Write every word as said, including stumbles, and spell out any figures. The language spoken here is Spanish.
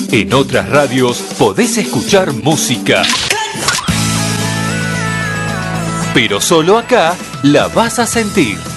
En otras radios podés escuchar música, pero solo acá la vas a sentir.